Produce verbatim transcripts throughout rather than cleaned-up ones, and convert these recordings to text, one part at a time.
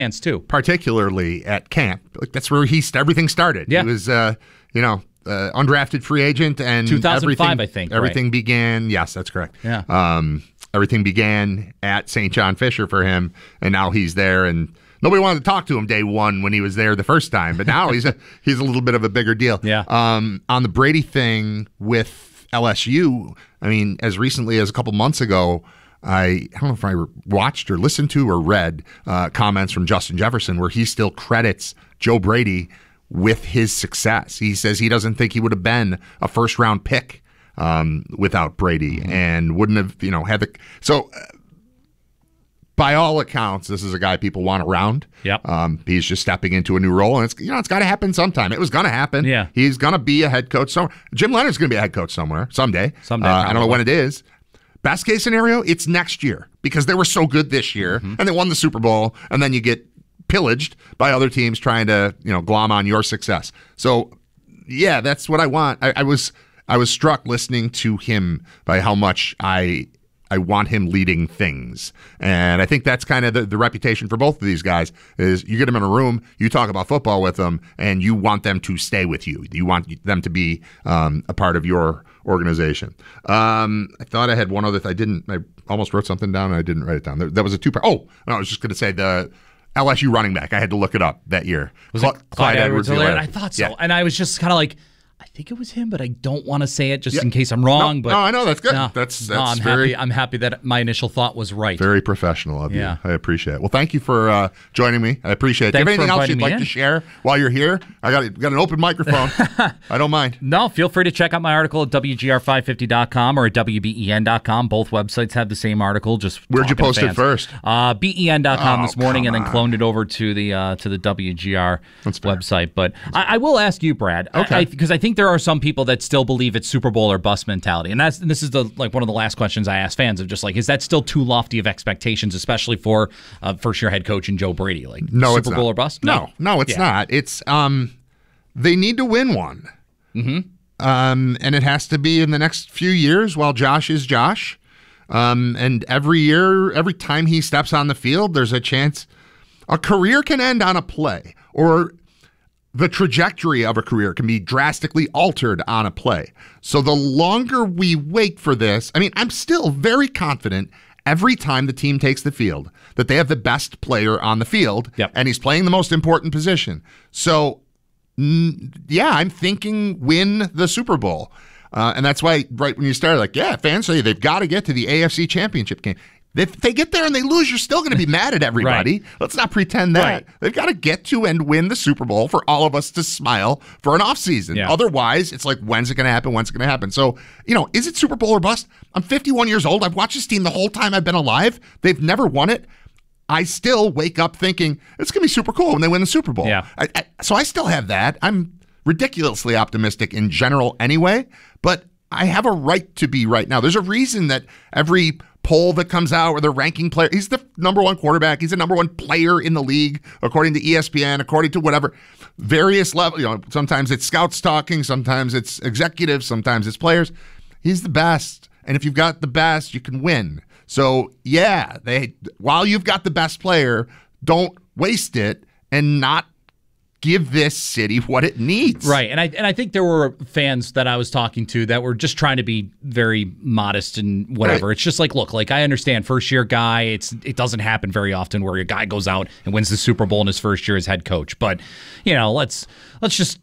fans too, particularly at camp. Like that's where he everything started. Yeah. He was, uh, you know, uh, undrafted free agent, and two thousand five, everything, I think. Everything right? began. Yes, that's correct. Yeah. Um, everything began at Saint John Fisher for him, and now he's there, and nobody wanted to talk to him day one when he was there the first time, but now he's a, he's a little bit of a bigger deal. Yeah. Um, on the Brady thing with L S U, I mean, as recently as a couple months ago, I, I don't know if I watched or listened to or read uh, comments from Justin Jefferson where he still credits Joe Brady with his success. He says he doesn't think he would have been a first round pick um, without Brady mm-hmm. and wouldn't have, you know, had the so. Uh, By all accounts, this is a guy people want around. Yep. Um, he's just stepping into a new role, and it's you know it's got to happen sometime. It was going to happen. Yeah. He's going to be a head coach somewhere. Jim Leonard's going to be a head coach somewhere someday. Someday. Uh, I don't know when it is. Best case scenario, it's next year because they were so good this year, mm-hmm. and they won the Super Bowl, and then you get pillaged by other teams trying to you know glom on your success. So, yeah, that's what I want. I, I was I was struck listening to him by how much I. I want him leading things. And I think that's kind of the, the reputation for both of these guys is you get them in a room, you talk about football with them, and you want them to stay with you. You want them to be um, a part of your organization. Um, I thought I had one other th- I didn't. I almost wrote something down and I didn't write it down. There, that was a two-part. Oh, no, I was just going to say the L S U running back. I had to look it up that year. Was Cl- it Clyde, Clyde Edwards-Helaire? I thought so. Yeah. And I was just kind of like, I think it was him, but I don't want to say it just yeah. in case I'm wrong. No, but no, I know that's good. No, that's that's no, I'm very, happy. I'm happy that my initial thought was right. Very professional of yeah. you. I appreciate it. Well, thank you for uh, joining me. I appreciate it. Thanks Do you have anything else you'd like in. to share while you're here? I got got an open microphone. I don't mind. No, feel free to check out my article at W G R five fifty dot com or at W B E N dot com. Both websites have the same article. Just where'd you post it first? Uh, B E N dot com oh, this morning, and then on. cloned it over to the uh, to the W G R website. But I, I will ask you, Brad, okay, because I, I, I think there are some people that still believe it's Super Bowl or bust mentality, and that's and this is the like one of the last questions I ask fans of just like, is that still too lofty of expectations, especially for uh, first year head coach and Joe Brady? Like no, Super it's Bowl not. or bust? No, no, no it's yeah. not. It's um, they need to win one, mm-hmm. um, and it has to be in the next few years while Josh is Josh, um, and every year, every time he steps on the field, there's a chance a career can end on a play or. The trajectory of a career can be drastically altered on a play. So the longer we wait for this, I mean, I'm still very confident every time the team takes the field that they have the best player on the field, yep. and he's playing the most important position. So, mm, yeah, I'm thinking win the Super Bowl. Uh, and that's why right when you started, like, yeah, fans say they've got to get to the A F C Championship game. If they get there and they lose, you're still going to be mad at everybody. Right. Let's not pretend that. Right. They've got to get to and win the Super Bowl for all of us to smile for an offseason. Yeah. Otherwise, it's like, when's it going to happen? When's it going to happen? So, you know, is it Super Bowl or bust? I'm fifty-one years old. I've watched this team the whole time I've been alive. They've never won it. I still wake up thinking, it's going to be super cool when they win the Super Bowl. Yeah. I, I, so I still have that. I'm ridiculously optimistic in general anyway, but I have a right to be right now. There's a reason that every poll that comes out where they're ranking player, he's the number one quarterback. He's the number one player in the league, according to E S P N, according to whatever various level. You know, sometimes it's scouts talking, sometimes it's executives, sometimes it's players. He's the best, and if you've got the best, you can win. So yeah, they while you've got the best player, don't waste it and not give this city what it needs. Right. And I and I think there were fans that I was talking to that were just trying to be very modest and whatever. Right. It's just like, look, like I understand first year guy, it's it doesn't happen very often where a guy goes out and wins the Super Bowl in his first year as head coach. But, you know, let's let's just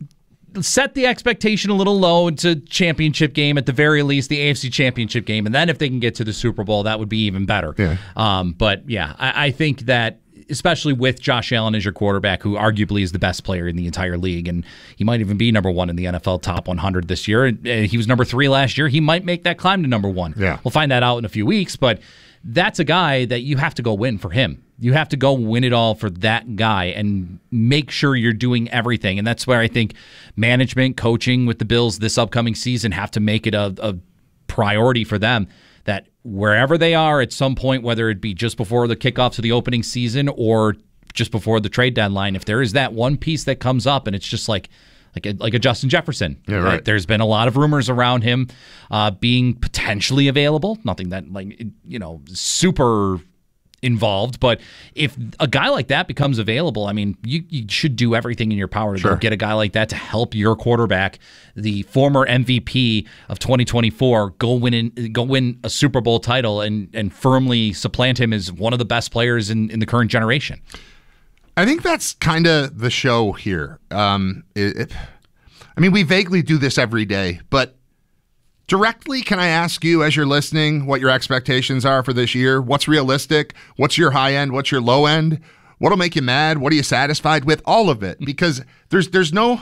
set the expectation a little low to championship game, at the very least, the A F C championship game. And then if they can get to the Super Bowl, that would be even better. Yeah. Um, but yeah, I, I think that especially with Josh Allen as your quarterback, who arguably is the best player in the entire league, and he might even be number one in the N F L top one hundred this year. He was number three last year. He might make that climb to number one. Yeah. We'll find that out in a few weeks, but that's a guy that you have to go win for him. You have to go win it all for that guy and make sure you're doing everything. And that's where I think management, coaching with the Bills this upcoming season have to make it a, a priority for them, that wherever they are at some point, whether it be just before the kickoff to the opening season or just before the trade deadline, if there is that one piece that comes up and it's just like like a, like a Justin Jefferson. Yeah, right. There's been a lot of rumors around him uh, being potentially available. Nothing that, like, you know, super involved. But if a guy like that becomes available, I mean, you, you should do everything in your power to Sure. go get a guy like that to help your quarterback, the former M V P of twenty twenty-four, go win in, go win a Super Bowl title and and firmly supplant him as one of the best players in, in the current generation. I think that's kind of the show here. Um, it, it, I mean, we vaguely do this every day, but directly, can I ask you, as you're listening, what your expectations are for this year? What's realistic? What's your high end? What's your low end? What'll make you mad? What are you satisfied with? All of it, because there's there's no.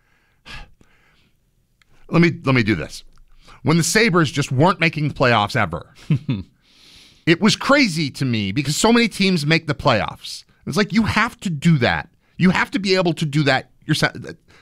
Let me let me do this. When the Sabres just weren't making the playoffs ever, it was crazy to me because so many teams make the playoffs. It's like you have to do that. You have to be able to do that yourself.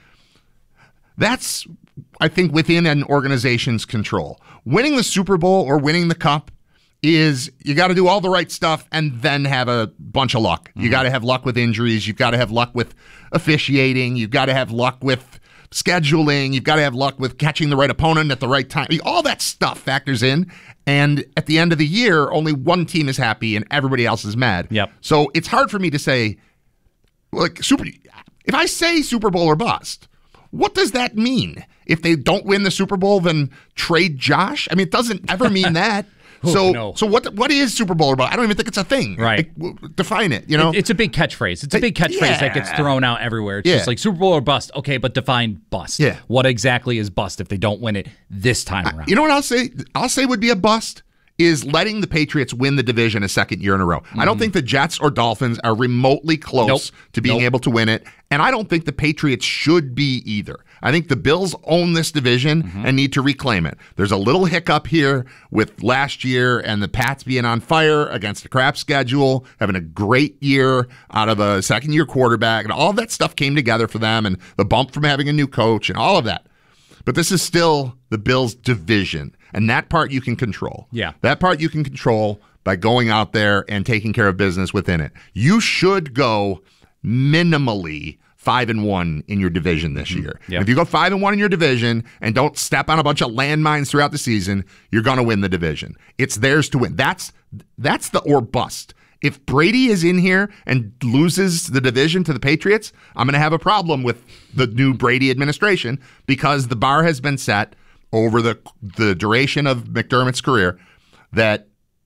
That's, I think, within an organization's control. Winning the Super Bowl or winning the Cup is you got to do all the right stuff and then have a bunch of luck. Mm-hmm. You got to have luck with injuries. You've got to have luck with officiating. You've got to have luck with scheduling. You've got to have luck with catching the right opponent at the right time. All that stuff factors in. And at the end of the year, only one team is happy and everybody else is mad. Yep. So it's hard for me to say, like, super. If I say Super Bowl or bust, what does that mean? If they don't win the Super Bowl, then trade Josh? I mean, it doesn't ever mean that. Ooh, so, no. so what? What is Super Bowl or bust? I don't even think it's a thing. Right. Like, define it. You know, it, it's a big catchphrase. It's a big catchphrase yeah. that gets thrown out everywhere. It's Yeah. just like Super Bowl or bust. Okay, but define bust. Yeah. What exactly is bust if they don't win it this time around? You know what I'll say? I'll say would be a bust is letting the Patriots win the division a second year in a row. Mm-hmm. I don't think the Jets or Dolphins are remotely close Nope. to being Nope. able to win it, and I don't think the Patriots should be either. I think the Bills own this division mm-hmm. and need to reclaim it. There's a little hiccup here with last year and the Pats being on fire against a crap schedule, having a great year out of a second-year quarterback, and all that stuff came together for them, and the bump from having a new coach and all of that. But this is still the Bills' division, and that part you can control. Yeah. That part you can control by going out there and taking care of business within it. You should go minimally five and one in your division this year. Yep. And if you go five and one in your division and don't step on a bunch of landmines throughout the season, you're going to win the division. It's theirs to win. That's that's the or bust. If Brady is in here and loses the division to the Patriots, I'm going to have a problem with the new Brady administration because the bar has been set over the the duration of McDermott's career that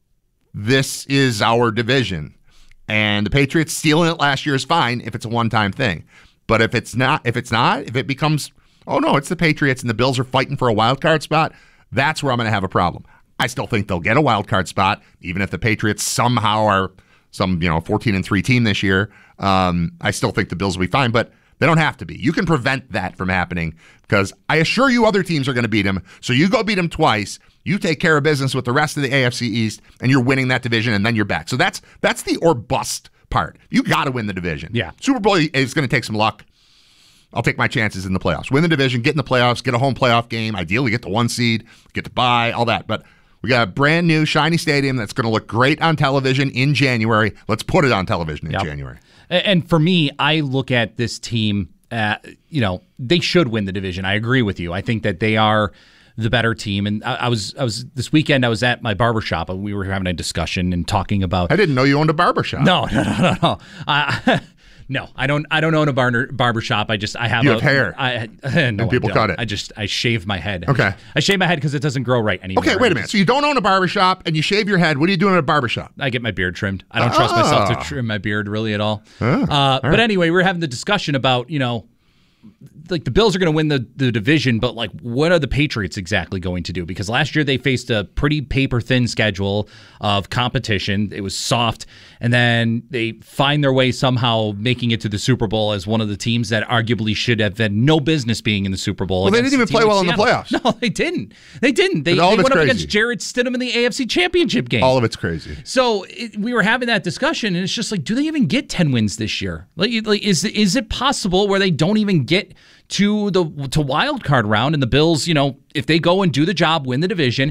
this is our division. And the Patriots stealing it last year is fine if it's a one-time thing. But if it's not, if it's not, if it becomes, oh no, it's the Patriots and the Bills are fighting for a wild card spot, that's where I'm going to have a problem. I still think they'll get a wild card spot, even if the Patriots somehow are some, you know, fourteen and three team this year. Um, I still think the Bills will be fine, but they don't have to be. You can prevent that from happening because I assure you other teams are going to beat them. So you go beat them twice. You take care of business with the rest of the A F C East, and you're winning that division, and then you're back. So that's that's the or bust part. You got to win the division. Yeah. Super Bowl is going to take some luck. I'll take my chances in the playoffs. Win the division, get in the playoffs, get a home playoff game. Ideally, get the one seed, get to bye, all that. But we got a brand new shiny stadium that's going to look great on television in January. Let's put it on television in Yep. January. And for me, I look at this team, uh, you know, they should win the division. I agree with you. I think that they are the better team. And I, I was, I was this weekend, I was at my barbershop and we were having a discussion and talking about. I didn't know you owned a barbershop. No, no, no, no, no. Uh, no, I don't. I don't own a bar- barbershop. I just I have. You a, have hair. I, no, and people I cut it. I just I shave my head. Okay. I shave my head because it doesn't grow right anymore. Okay, wait a minute. So you don't own a barbershop and you shave your head. What are you doing at a barbershop? I get my beard trimmed. I don't trust myself to Ah. trim my beard really at all. Oh, uh, all but right. anyway, we were having the discussion about, you know, like the Bills are going to win the, the division, but like what are the Patriots exactly going to do? Because last year they faced a pretty paper thin schedule of competition. It was soft. And then they find their way somehow making it to the Super Bowl as one of the teams that arguably should have had no business being in the Super Bowl. Well, they against didn't a even team play like well in the Seattle. playoffs. No, they didn't. They didn't. They, But all they of it's went up crazy. against Jarrett Stidham in the A F C Championship game. All of it's crazy. So it, we were having that discussion, and it's just like, do they even get ten wins this year? Like, like is is it possible where they don't even get to the to wild card round, and the Bills, you know, if they go and do the job, win the division,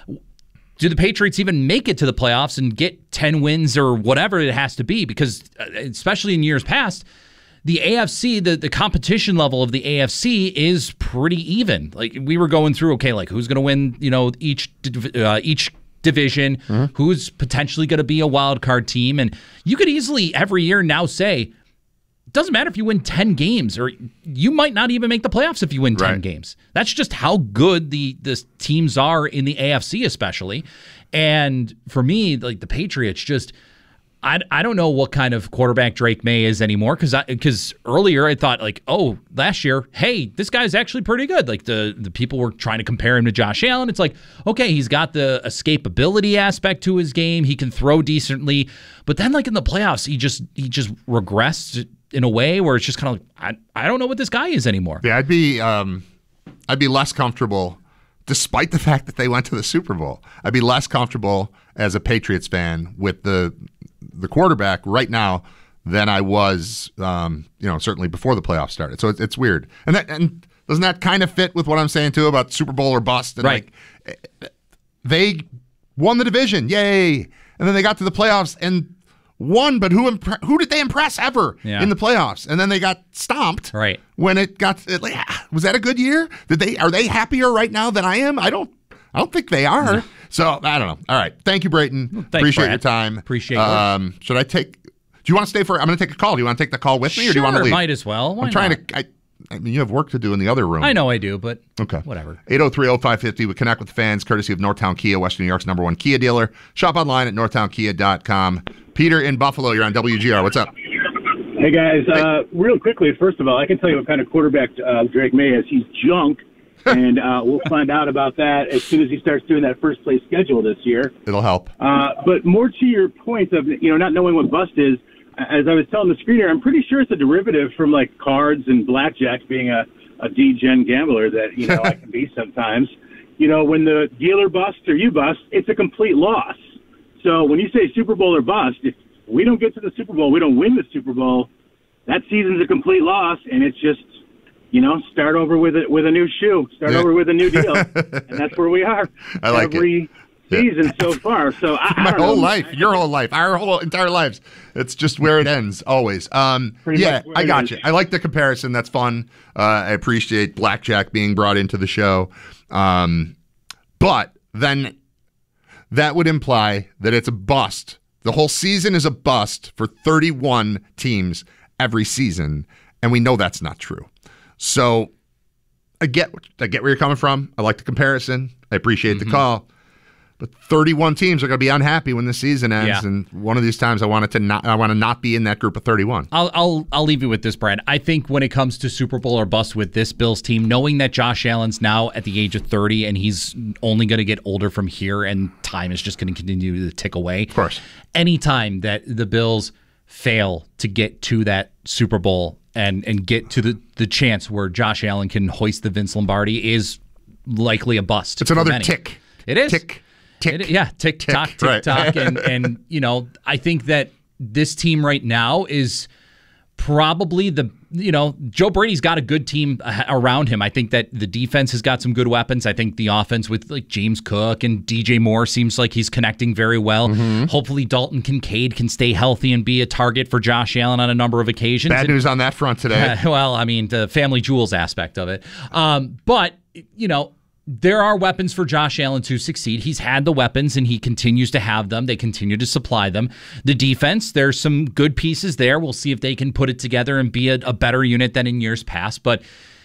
do the Patriots even make it to the playoffs and get ten wins or whatever it has to be? Because uh, especially in years past, the A F C, the, the competition level of the A F C is pretty even. Like we were going through, okay, like who's going to win, you know, each uh, each division, mm-hmm. who's potentially going to be a wild card team. And you could easily every year now say, it doesn't matter if you win ten games, or you might not even make the playoffs if you win ten right. games. That's just how good the, the teams are in the A F C especially. And for me, like the Patriots just... I, I don't know what kind of quarterback Drake May is anymore, because because earlier I thought, like, oh, last year, hey, this guy's actually pretty good. Like, the, the people were trying to compare him to Josh Allen. It's like, okay, he's got the escapability aspect to his game. He can throw decently. But then, like, in the playoffs, he just he just regressed in a way where it's just kind of like, I, I don't know what this guy is anymore. Yeah, I'd be um, I'd be less comfortable, despite the fact that they went to the Super Bowl. I'd be less comfortable as a Patriots fan with the the quarterback right now than I was, um, you know, certainly before the playoffs started. So it's, it's weird. And that, and doesn't that kind of fit with what I'm saying too about Super Bowl or bust? And right. Like, they won the division, yay! And then they got to the playoffs and won. But who impre- who did they impress ever yeah. in the playoffs? And then they got stomped. Right. When it got, it, like, was that a good year? Did they are they happier right now than I am? I don't. I don't think they are. No. So, I don't know. All right. Thank you, Brayton. Well, thanks, Appreciate Brad. your time. Appreciate um, Should I take... Do you want to stay for... I'm going to take a call. Do you want to take the call with me, sure, or do you want to leave? Might as well. Why I'm trying not? to... I, I mean, you have work to do in the other room. I know I do, but okay. whatever. eight oh three oh five five oh. We connect with the fans, courtesy of Northtown Kia, Western New York's number one Kia dealer. Shop online at northtown kia dot com. Peter in Buffalo, you're on W G R. What's up? Hey, guys. Hey. Uh, real quickly, first of all, I can tell you what kind of quarterback uh, Drake May is. He's junk. and uh, we'll find out about that as soon as he starts doing that first place schedule this year. It'll help. Uh, but more to your point of, you know, not knowing what bust is, as I was telling the screener, I'm pretty sure it's a derivative from like cards and blackjack, being a, a D-gen gambler that, you know, I can be sometimes. You know, when the dealer busts or you bust, it's a complete loss. So when you say Super Bowl or bust, if we don't get to the Super Bowl, we don't win the Super Bowl, that season's a complete loss, and it's just, you know, start over with a, with a new shoe, start yeah. over with a new deal, and that's where we are I like every it. season yeah. so far. So I, my I don't whole know. life, your whole life, our whole entire lives, it's just where it ends always. Um, yeah, I got you. I like the comparison. That's fun. Uh, I appreciate blackjack being brought into the show, um, but then that would imply that it's a bust. The whole season is a bust for thirty-one teams every season, and we know that's not true. So I get I get where you're coming from. I like the comparison. I appreciate mm-hmm. the call. But thirty-one teams are going to be unhappy when the season ends, yeah. and one of these times I want it to not. I want to not be in that group of thirty-one. I'll I'll I'll leave you with this, Brad. I think when it comes to Super Bowl or bust with this Bills team, knowing that Josh Allen's now at the age of thirty and he's only going to get older from here, and time is just going to continue to tick away. Of course, anytime that the Bills fail to get to that Super Bowl and and get to the the chance where Josh Allen can hoist the Vince Lombardi is likely a bust. It's another tick. It is. Tick. Tick, it, yeah, tick, tick tock, tick right. tock, and and you know, I think that this team right now is probably the you know Joe Brady's got a good team around him. I think that the defense has got some good weapons. I think the offense with like James Cook and D J Moore seems like he's connecting very well. Mm-hmm. Hopefully, Dalton Kincaid can stay healthy and be a target for Josh Allen on a number of occasions. Bad and, news on that front today. Uh, well, I mean, the family jewels aspect of it, um, but you know. There are weapons for Josh Allen to succeed. He's had the weapons, and he continues to have them. They continue to supply them. The defense, there's some good pieces there. We'll see if they can put it together and be a, a better unit than in years past. But,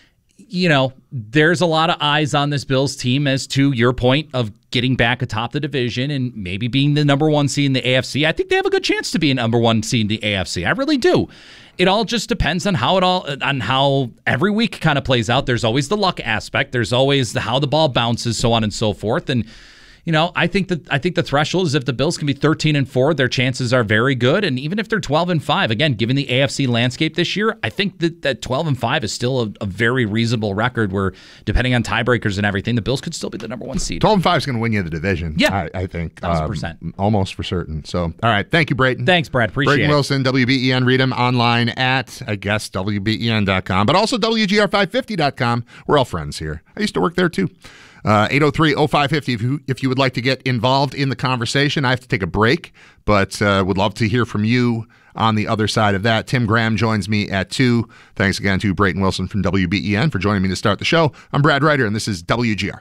you know, there's a lot of eyes on this Bills team as to your point of getting back atop the division and maybe being the number one seed in the A F C. I think they have a good chance to be a number one seed in the A F C. I really do. It all just depends on how it all on how every week kind of plays out. There's always the luck aspect. There's always the how the ball bounces, so on and so forth. And you know, I think that I think the threshold is if the Bills can be thirteen and four, their chances are very good. And even if they're twelve and five, again, given the A F C landscape this year, I think that, that twelve and five is still a, a very reasonable record. Where depending on tiebreakers and everything, the Bills could still be the number one seed. twelve and five is going to win you the division. Yeah, I, I think thousand um, percent, almost for certain. So, all right, thank you, Brayton. Thanks, Brad. Appreciate Brayton it. Wilson, W B E N. Read him online at I guess W B E N dot com, but also W G R five fifty dot com. We're all friends here. I used to work there too. Uh, eight oh three oh five five oh if you, if you would like to get involved in the conversation. I have to take a break, but uh, would love to hear from you on the other side of that. Tim Graham joins me at two. Thanks again to Brayton Wilson from W B E N for joining me to start the show. I'm Brad Ryder, and this is W G R.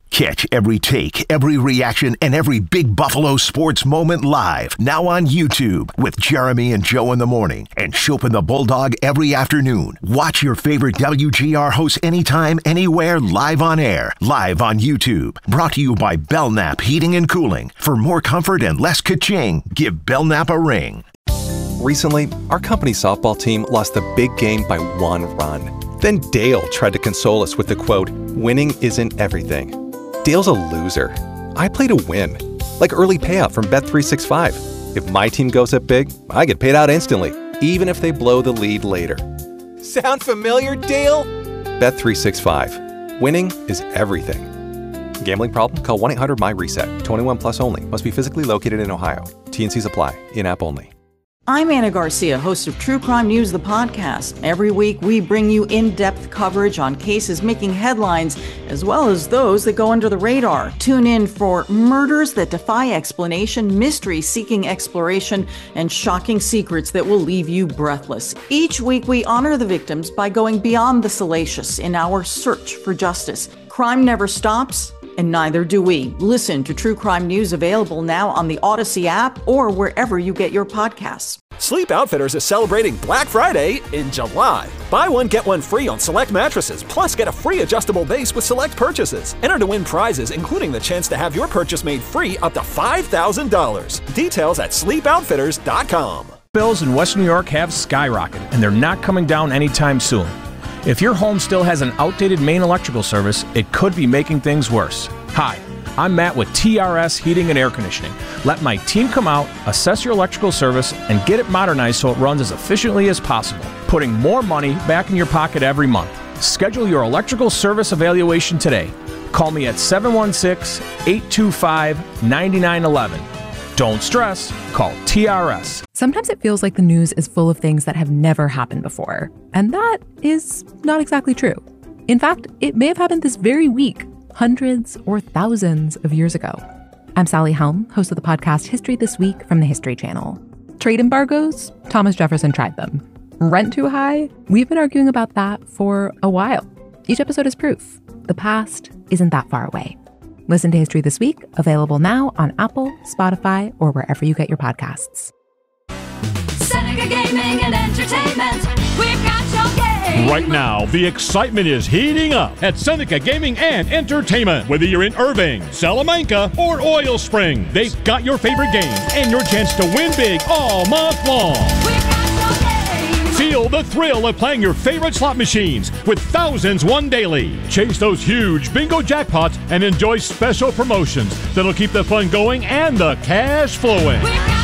Catch every take, every reaction, and every big Buffalo sports moment live now on YouTube with Jeremy and Joe in the morning and Shope and the Bulldog every afternoon. Watch your favorite W G R hosts anytime, anywhere, live on air, live on YouTube. Brought to you by Belknap Heating and Cooling. For more comfort and less ka-ching, give Belknap a ring. Recently, our company softball team lost the big game by one run. Then Dale tried to console us with the quote, "Winning isn't everything." Dale's a loser. I play to win. Like early payout from Bet three sixty-five. If my team goes up big, I get paid out instantly, even if they blow the lead later. Sound familiar, Dale? Bet three sixty-five. Winning is everything. Gambling problem? Call one eight hundred M Y reset. twenty-one plus only. Must be physically located in Ohio. T N Cs apply. In-app only. I'm Anna Garcia, host of True Crime News, the podcast. Every week, we bring you in-depth coverage on cases making headlines, as well as those that go under the radar. Tune in for murders that defy explanation, mysteries seeking exploration, and shocking secrets that will leave you breathless. Each week, we honor the victims by going beyond the salacious in our search for justice. Crime never stops, and neither do we. Listen to True Crime News, available now on the Odyssey app or wherever you get your podcasts. Sleep Outfitters is celebrating Black Friday in July. Buy one, get one free on select mattresses, plus get a free adjustable base with select purchases. Enter to win prizes, including the chance to have your purchase made free up to five thousand dollars. Details at sleep outfitters dot com. Bills in West New York have skyrocketed, and they're not coming down anytime soon. If your home still has an outdated main electrical service, it could be making things worse. Hi, I'm Matt with T R S Heating and Air Conditioning. Let my team come out, assess your electrical service, and get it modernized so it runs as efficiently as possible, putting more money back in your pocket every month. Schedule your electrical service evaluation today. Call me at seven one six, eight two five, nine nine one one. Don't stress, call T R S. Sometimes it feels like the news is full of things that have never happened before, and that is not exactly true. In fact, it may have happened this very week, hundreds or thousands of years ago. I'm Sally Helm, host of the podcast History This Week from the History Channel. Trade embargoes? Thomas Jefferson tried them. Rent too high? We've been arguing about that for a while. Each episode is proof. The past isn't that far away. Listen to History This Week, available now on Apple, Spotify, or wherever you get your podcasts. Seneca Gaming and Entertainment, we've got your game. Right now, the excitement is heating up at Seneca Gaming and Entertainment. Whether you're in Irving, Salamanca, or Oil Spring, they've got your favorite games and your chance to win big all month long. We've got your game. Feel the thrill of playing your favorite slot machines with thousands won daily. Chase those huge bingo jackpots and enjoy special promotions that'll keep the fun going and the cash flowing. We've got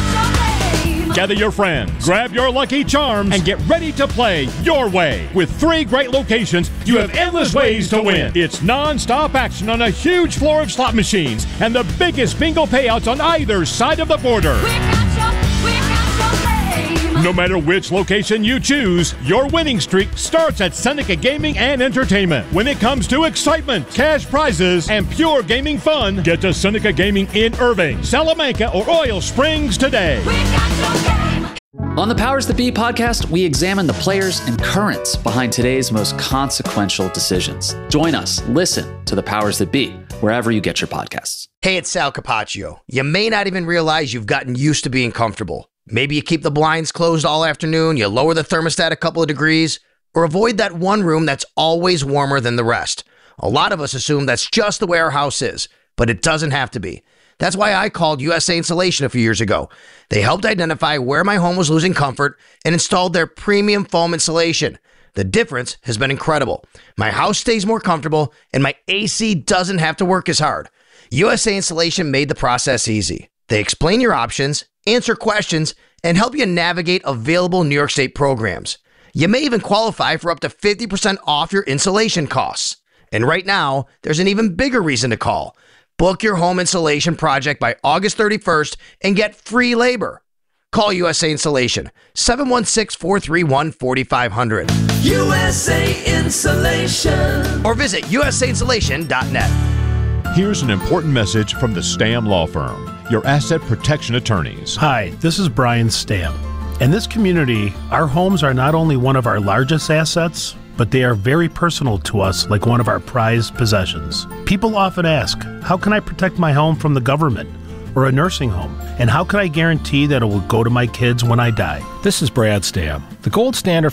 Gather your friends, grab your lucky charms, and get ready to play your way. With three great locations, you have endless ways to win. It's non-stop action on a huge floor of slot machines and the biggest bingo payouts on either side of the border. We've got your, we've got your game. No matter which location you choose, your winning streak starts at Seneca Gaming and Entertainment. When it comes to excitement, cash prizes, and pure gaming fun, get to Seneca Gaming in Irving, Salamanca, or Oil Springs today. We've got your game. On the Powers That Be podcast, we examine the players and currents behind today's most consequential decisions. Join us. Listen to the Powers That Be wherever you get your podcasts. Hey, it's Sal Capaccio. You may not even realize you've gotten used to being comfortable. Maybe you keep the blinds closed all afternoon, you lower the thermostat a couple of degrees, or avoid that one room that's always warmer than the rest. A lot of us assume that's just the way our house is, but it doesn't have to be. That's why I called U S A Insulation a few years ago. They helped identify where my home was losing comfort and installed their premium foam insulation. The difference has been incredible. My house stays more comfortable and my A C doesn't have to work as hard. U S A Insulation made the process easy. They explain your options, answer questions, and help you navigate available New York State programs. You may even qualify for up to fifty percent off your insulation costs. And right now, there's an even bigger reason to call. Book your home insulation project by August thirty-first and get free labor. Call U S A Insulation, seven one six, four three one, four five zero zero. U S A Insulation. Or visit U S A insulation dot net. Here's an important message from the Stam Law Firm, your asset protection attorneys. Hi, this is Brian Stam. In this community, our homes are not only one of our largest assets, but they are very personal to us, like one of our prized possessions. People often ask, how can I protect my home from the government or a nursing home? And how can I guarantee that it will go to my kids when I die? This is Brad Stab. The gold standard